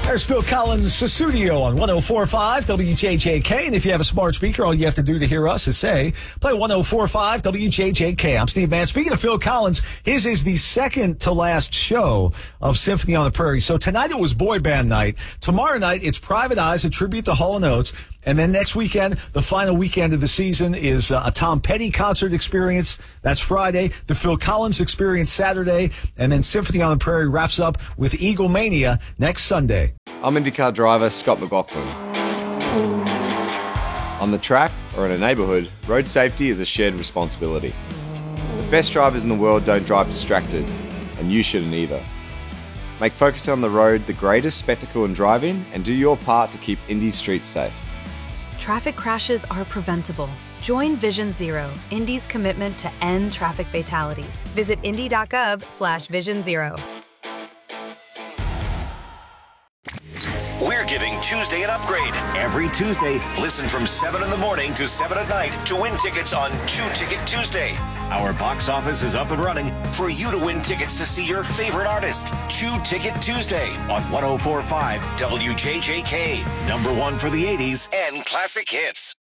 There's Phil Collins' studio on 104.5 WJJK. And if you have a smart speaker, all you have to do to hear us is say, play 104.5 WJJK. I'm Steve Mann. Speaking of Phil Collins, his is the second to last show of Symphony on the Prairie. So tonight it was boy band night. Tomorrow night it's Private Eyes, a tribute to Hall & Oates. And then next weekend, the final weekend of the season, is a Tom Petty concert experience. That's Friday. The Phil Collins experience Saturday. And then Symphony on the Prairie wraps up with Eagle Mania next Sunday. I'm IndyCar driver Scott McLaughlin. On the track or in a neighbourhood, road safety is a shared responsibility. The best drivers in the world don't drive distracted, and you shouldn't either. Make focusing on the road the greatest spectacle in driving and do your part to keep Indy's streets safe. Traffic crashes are preventable. Join Vision Zero, Indy's commitment to end traffic fatalities. Visit indy.gov/Vision Zero. We're giving Tuesday an upgrade. Every Tuesday, listen from 7 in the morning to 7 at night to win tickets on 2 Ticket Tuesday. Our box office is up and running for you to win tickets to see your favorite artist. 2 Ticket Tuesday on 104.5 WJJK. #1 for the 80s and classic hits.